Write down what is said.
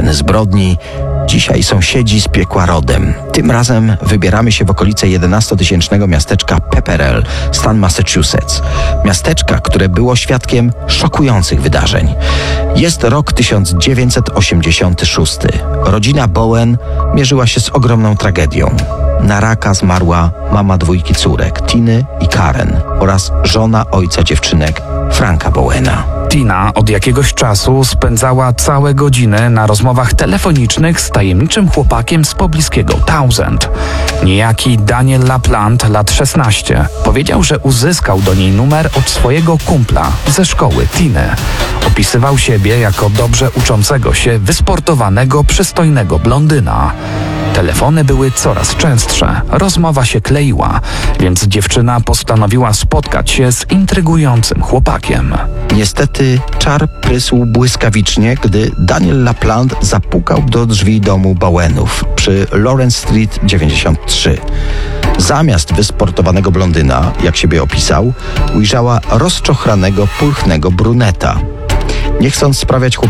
sceny zbrodni, dzisiaj sąsiedzi z piekła rodem. Tym razem wybieramy się w okolice 11-tysięcznego miasteczka Pepperell, stan Massachusetts. Miasteczka, które było świadkiem szokujących wydarzeń. Jest rok 1986. Rodzina Bowen mierzyła się z ogromną tragedią. Na raka zmarła mama 2 córek, Tiny i Karen, oraz żona ojca dziewczynek, Franka Bowena. Tina od jakiegoś czasu spędzała całe godziny na rozmowach telefonicznych z tajemniczym chłopakiem z pobliskiego Townsend. Niejaki Daniel LaPlante, lat 16, powiedział, że uzyskał do niej numer od swojego kumpla ze szkoły Tiny. Opisywał siebie jako dobrze uczącego się, wysportowanego, przystojnego blondyna. Telefony były coraz częstsze, rozmowa się kleiła, więc dziewczyna postanowiła spotkać się z intrygującym chłopakiem. Niestety czar prysł błyskawicznie, gdy Daniel LaPlante zapukał do drzwi domu Bowenów przy Lawrence Street 93. Zamiast wysportowanego blondyna, jak siebie opisał, ujrzała rozczochranego, pulchnego bruneta. Nie chcąc sprawiać chłopakowi